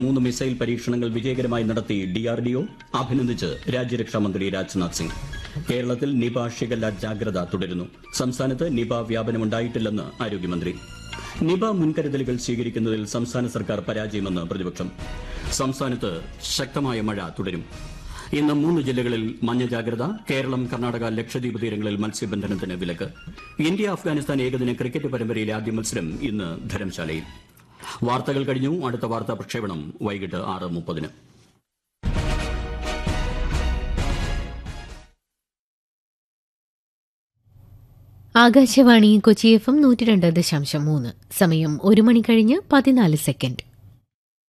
3 missile പരീക്ഷണങ്ങൾ വിജയകരമായി നടത്തി DRDO അഭിനന്ദിച്ച് രാജ്യരക്ഷാമന്ത്രി രാജ്നാഥ് സിംഗ്. കേരളത്തിൽ നിപ ഷിഗല്ല ജാഗ്രത തുടരുന്നു. സംസ്ഥാനത്ത് നിപ വ്യാപനമുണ്ടായിട്ടില്ലെന്ന് ആരോഗ്യമന്ത്രി. നിപ മുൻകരുതലുകൾ സ്വീകരിക്കുന്നതിൽ സംസ്ഥാന സർക്കാർ പരാജയമെന്ന് പ്രതിപക്ഷം. സംസ്ഥാനത്ത് ശക്തമായ മഴ തുടരും. ഇന്ന് 3 ജില്ലകളിൽ മഞ്ഞ ജാഗ്രത. കേരളം, കർണാടക, ലക്ഷദ്വീപ് തീരങ്ങളിൽ മത്സ്യബന്ധനത്തിന് വിലക്ക്. ഇന്ത്യ അഫ്ഗാനിസ്ഥാൻ ഏകദിന ക്രിക്കറ്റ് പരമ്പരയിലെ ആദ്യ മത്സരം ഇന്ന് ധരംശാലയിൽ. വാർത്തകൾ കഴിഞ്ഞു. അടുത്ത വാർത്താ പ്രക്ഷേപണം വൈകിട്ട് 6:30. ആകാശവാണി കൊച്ചി FM 102.3. സമയം 1 മണി കഴിഞ്ഞ് 14 സെക്കൻഡ്.